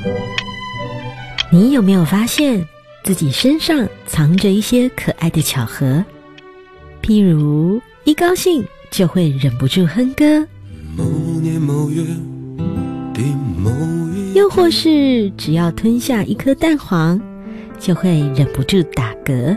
你有没有发现自己身上藏着一些可爱的巧合？譬如一高兴就会忍不住哼歌， 某年某月的某一， 又或是只要吞下一颗蛋黄就会忍不住打嗝。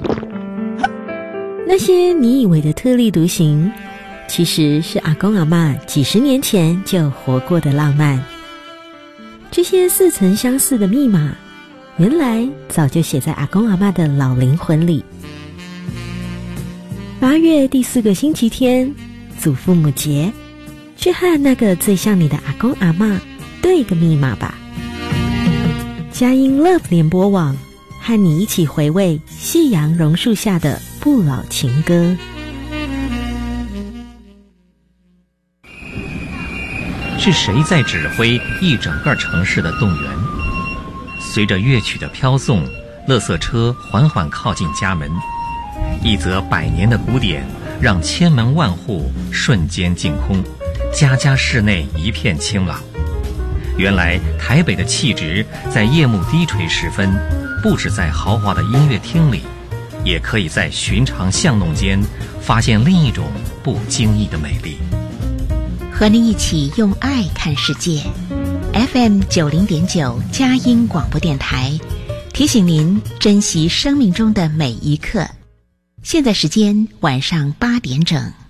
那些你以为的特立独行，其实是阿公阿嬷几十年前就活过的浪漫。这些似曾相识的密码，原来早就写在阿公阿嬷的老灵魂里。8月第4个星期天，祖父母节，去和那个最像你的阿公阿嬷对个密码吧。佳音 Love 联播网，和你一起回味夕阳榕树下的不老情歌。 是谁在指挥一整个城市的动员？随着乐曲的飘送，垃圾车缓缓靠近家门，一则100年的古典让千门万户瞬间净空，家家室内一片清朗。原来台北的气质在夜幕低垂时分，不止在豪华的音乐厅里，也可以在寻常巷弄间发现另一种不经意的美丽。 和您一起用爱看世界。 FM 90.9佳音广播电台提醒您珍惜生命中的每一刻。现在时间晚上8点整。